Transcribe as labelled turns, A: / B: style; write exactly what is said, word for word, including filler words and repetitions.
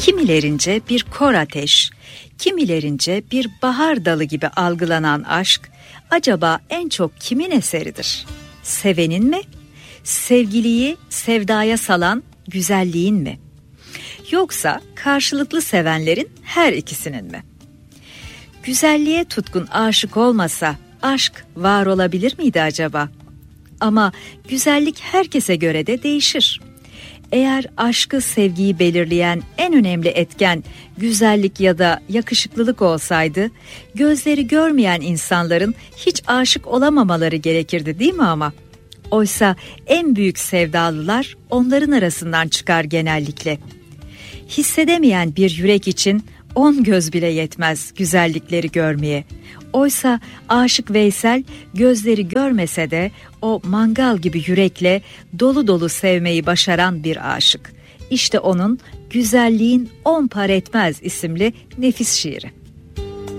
A: Kimilerince bir kor ateş, kimilerince bir bahar dalı gibi algılanan aşk, acaba en çok kimin eseridir? Sevenin mi? Sevgiliyi sevdaya salan güzelliğin mi? Yoksa karşılıklı sevenlerin her ikisinin mi? Güzelliğe tutkun aşık olmasa aşk var olabilir miydi acaba? Ama güzellik herkese göre de değişir. Eğer aşkı, sevgiyi belirleyen en önemli etken güzellik ya da yakışıklılık olsaydı, gözleri görmeyen insanların hiç aşık olamamaları gerekirdi, değil mi ama? Oysa en büyük sevdalılar onların arasından çıkar genellikle. Hissedemeyen bir yürek için on göz bile yetmez güzellikleri görmeye. Oysa Aşık Veysel gözleri görmese de o mangal gibi yürekle dolu dolu sevmeyi başaran bir aşık. İşte onun Güzelliğin On Par Etmez isimli nefis şiiri.